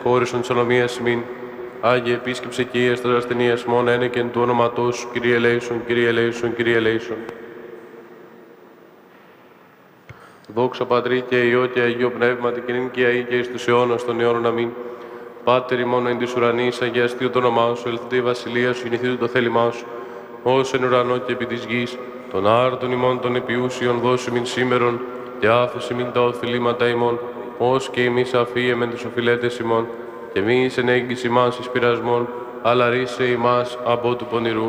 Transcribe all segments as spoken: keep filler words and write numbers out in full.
εξεχώρισον της ονομίας ημίν. Άγιε επίσκεψε και ίας τας ασθενείας μόν ένεκεν του όνοματός σου, Κύριε ελέησον, Κύριε ελέησον, Κύριε ελέησον. Δόξα Πατρί και Υιό και Αγίο Πνεύματι και νυν και αεί και εις τους αιώνας των αιώνων. Αμήν. Πάτερ ημών εν της ουρανής, αγιαστείου το όνομά σου, ελθείτε η βασιλεία σου, γεννηθείτε το θέλημά σου, ως εν ουρανό και επί της γης, των άρτων ημών των επιούσιων δώσου μην σήμερον, και άφεση μην τα οφειλήματα ημών, ως και εμείς αφίεμεν τους οφειλέτες ημών, και μη εις εν έγκυση μας εις πειρασμών, αλλά ρίσε ημάς από του πονηρού.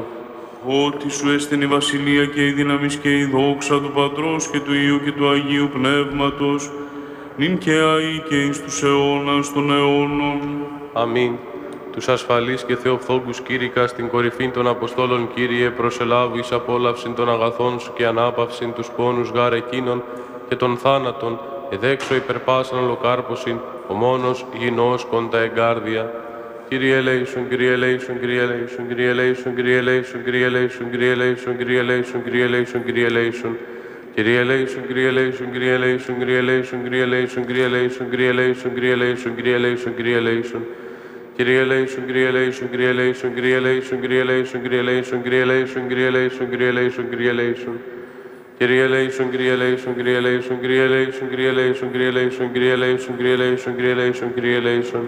Ότι σου έστειν η βασιλεία και η δύναμις και η δόξα του Πατρός και του Υιού και του Αγίου Πνεύματος, νυν και αεί και εις τους αιώνας των αιώνων. Αμήν. Τους ασφαλείς και θεοφθόγκους κήρυκα στην κορυφήν των Αποστόλων, Κύριε, προσελάβου εις απόλαυσιν των αγαθών σου και ανάπαυσιν τους πόνους γάρ εκείνων και των θάνατων, εδέξω υπερπάσαν ολοκάρπωσιν, ο μόνος γινός κοντα εγκάρδια. Κύριε ελέησον, Κύριε ελέησον, Κύριε ελέησον, Κύριε ελέησον, Κύριε ελέησον, Κύριε ελέησον, Κύριε ελέησον, Κύριε ελέησον, Κύριε ελέησον, Κύριε ελέησον. Kyrie eleison, Kyrie eleison, Kyrie eleison, Kyrie eleison, Kyrie eleison, Kyrie eleison, Kyrie eleison, Kyrie eleison, Kyrie eleison, Kyrie eleison. Kyrie eleison, Kyrie eleison, Kyrie eleison, Kyrie eleison, Kyrie eleison, Kyrie eleison, Kyrie eleison, Kyrie eleison, Kyrie eleison, Kyrie eleison. Kyrie eleison, Kyrie eleison, Kyrie eleison, Kyrie eleison, Kyrie eleison, Kyrie eleison, Kyrie eleison, Kyrie eleison, Kyrie eleison, Kyrie eleison.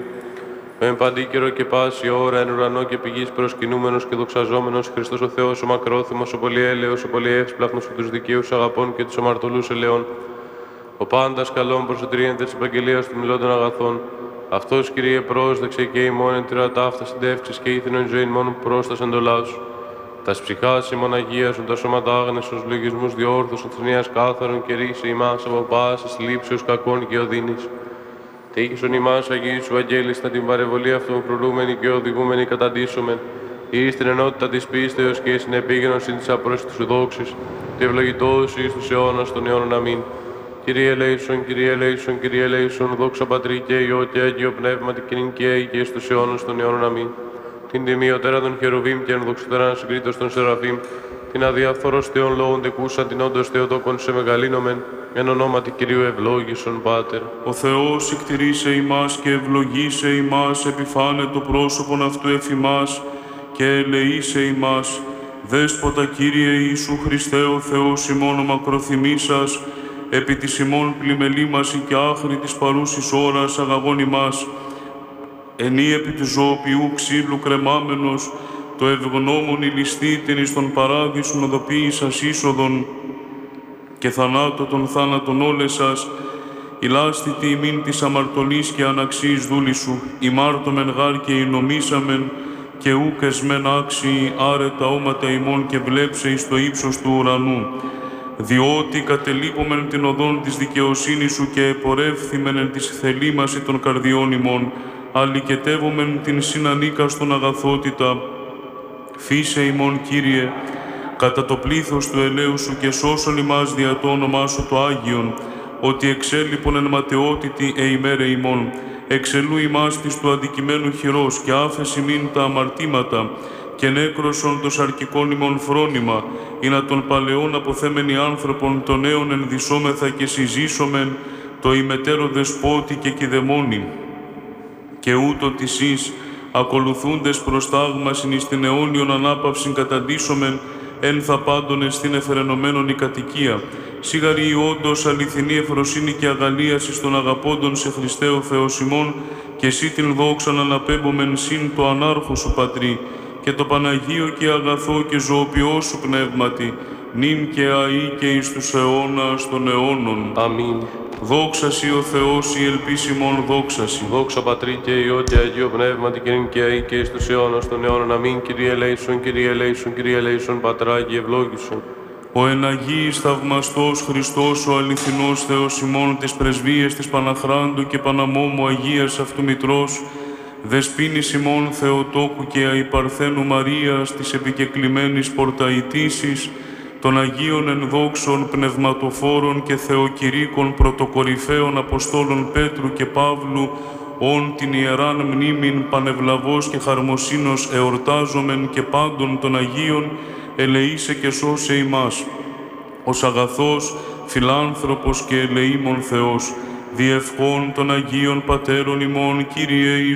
Με παντίκαιρο και πάση ώρα εν ουρανό και πηγής προσκυνούμενος και δοξαζόμενος Χριστός ο Θεός, ο μακρόθυμος, ο πολυέλεος, ο πολυεύσπλαχνος και τους δικαίους αγαπών και τους αμαρτωλούς ελαιών. Ο πάντας καλών προσωτηρίεντε της επαγγελίας του μιλών των αγαθών. Αυτός, Κύριε, πρόσδεξε και ημών εν τυρά ταύτα συντεύξεις και ήθινον ζωήν μόνο πρόστας εντολά σου. Τας ψυχάς ημών αγίασον, τα σώματα άγνεσος, λογισμούς διόρθωσον, θρηνίας κάθαρον και ρίσε ημάς από πάσης λήψεως κακών και οδύνης. Τύχησον ημάς Αγίου σου αγγέλιστα την παρεμβολή αυτών φρουρούμενη και οδηγούμενη καταντήσομεν, ή στην ενότητα της πίστεως και στην επίγνωση της απρόσιτης σου δόξης, και ευλογητός εις τους αιώνας των αιώνων. Αμήν. Κύριε ελέησον, Κύριε ελέησον, Κύριε ελέησον, δόξα Πατρί και Υιό και Αγίο Πνεύματι και νυν και αεί και εις τους αιώνας των αιώνων. Αμήν. Την τιμιωτέρα των χερουβίμ και ενδοξωτέρα συγκρίτως των σεραφείμ, την αδιαφθορός Θεών λόγων τεκούσαν την όντως Θεοτόκον σε μεγαλύνομεν, εν ονόματι Κυρίου ευλόγησον Πάτερ. Ο Θεός εκτηρήσε ημάς και ευλογήσε ημάς, επιφάνε το πρόσωπον αυτού εφ' ημάς και ελεήσε ημάς. Δέσποτα Κύριε Ιησού Χριστέ ο Θεός ημών ο μακροθυμήσας, επί της ημών πλημελήμαση και άχρη της παρούσης ώρας αγαγών ημάς, ενή επί του ζωοποιού ξύλου κρεμάμενος, το ευγνώμων ηλιστήτην εις τον παράδεισον οδοποίησας είσοδον, και θανάτω των θάνατων όλες σας, ηλάστητη ημίν της αμαρτωλής και αναξίης δούλη σου, ημάρτωμεν γάρ και εινομήσαμεν, και ούκ εσμεν άξιοι άρετα όματα ημών και βλέψε εις το ύψος του ουρανού. Διότι κατελείπομεν την οδόν της δικαιοσύνης σου και επορεύθημεν εν της θελήμαση των καρδιών ημών, αλικετεύομεν την συνανίκαστον αγαθότητα. Φύσε ημών, Κύριε, κατά το πλήθος του ελέου σου και σώσον ημάς δια το όνομά σου το Άγιον, ότι εξέλιπον εν ματαιότητη εημέρε ημών, εξελού ημάς της του αντικειμένου χειρός και άφεση μην τα αμαρτήματα, και νέκρωσον το σαρκικών ημών φρόνημα, ή να των παλαιών αποθέμενοι άνθρωπον των νέων ενδυσόμεθα και συζήσομεν το ημετέρω δεσπότη και κηδεμόνι. Και ούτω της εις, ακολουθούντες προς τάγμασιν εις την αιώνιον ανάπαυσιν καταντήσομεν, εν θα πάντων εστίν εφερενωμένον η κατοικία. Σίγαρη όντως αληθινή ευφροσύνη και αγαλίαση των αγαπώντων σε Χριστέ ο Θεός ημών, και εσύ την δόξαν αναπέμπομεν συν το ανάρχο σου Πατρί, και το Παναγίο και αγαθό και ζωοποιό σου πνεύματι, νυν και αεί και εις τους αιώνας των αιώνων. Αμήν. Δόξα σοι ο Θεός, η ελπίσιμον δόξα σοι. Δόξα Πατρί και Υιό και Αγίο Πνεύματι και νυν και αεί και εις τους αιώνας των αιώνων. Αμήν. Κύριε ελέησον, Κύριε ελέησον, Κύριε ελέησον, Πατράγι ευλόγησον. Ο εν Αγίης θαυμαστός Χριστός, ο αληθινός Θεός ημών, της πρεσβείας της Παναχράντου και Παναμόμου Αγίας αυτού Μητρός, δεσπίνης ημών Θεοτόκου και αϊπαρθένου Μαρίας, της επικεκλημένης πορταϊτήσης, των Αγίων ενδόξων πνευματοφόρων και θεοκηρύκων πρωτοκορυφαίων Αποστόλων Πέτρου και Παύλου, όν την ιεράν μνήμην πανευλαβώς και χαρμοσύνος εορτάζομεν και πάντων των Αγίων, ελεήσε και σώσε ημάς. Ως αγαθός, φιλάνθρωπος και ελεήμων Θεός, διευχών των Αγίων Πατέρων ημών, Κύριε